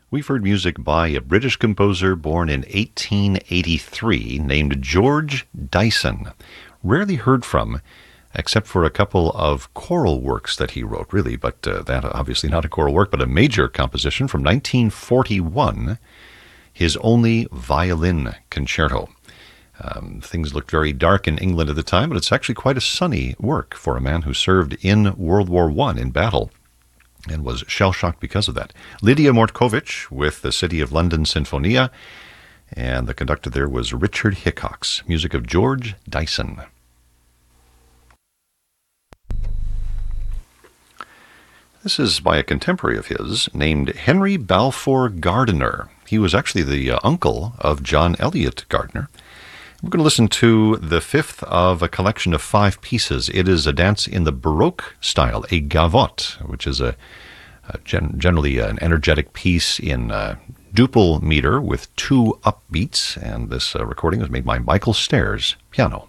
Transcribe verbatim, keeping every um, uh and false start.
We've heard music by a British composer born in eighteen eighty-three named George Dyson. Rarely heard from, except for a couple of choral works that he wrote, really, but uh, that obviously not a choral work, but a major composition from nineteen forty-one, his only violin concerto. Um, things looked very dark in England at the time, but it's actually quite a sunny work for a man who served in World War One in battle and was shell-shocked because of that. Lydia Mortkovich with the City of London Sinfonia, and the conductor there was Richard Hickox. Music of George Dyson. This is by a contemporary of his named Henry Balfour Gardiner. He was actually the uh, uncle of John Eliot Gardiner. We're going to listen to the fifth of a collection of five pieces. It is a dance in the Baroque style, a gavotte, which is a, a gen- generally an energetic piece in uh, duple meter with two upbeats. And this uh, recording was made by Michael Stairs, piano.